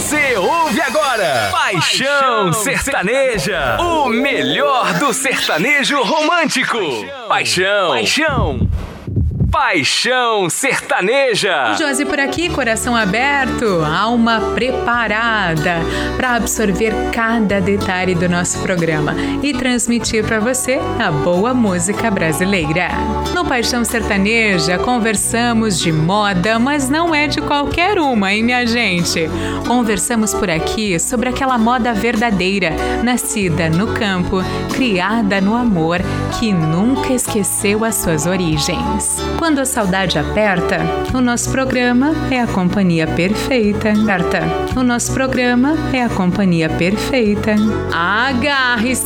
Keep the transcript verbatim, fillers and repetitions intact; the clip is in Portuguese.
Você ouve agora Paixão Sertaneja, o melhor do sertanejo romântico. Paixão, paixão, Paixão Sertaneja. Josi por aqui, coração aberto, alma preparada para absorver cada detalhe do nosso programa e transmitir para você a boa música brasileira. No Paixão Sertaneja conversamos de moda, mas não é de qualquer uma, hein, minha gente? Conversamos por aqui sobre aquela moda verdadeira, nascida no campo, criada no amor, que nunca esqueceu as suas origens. Quando a saudade aperta, o nosso programa é a companhia perfeita. Aperta. O nosso programa é a companhia perfeita. Agarre-se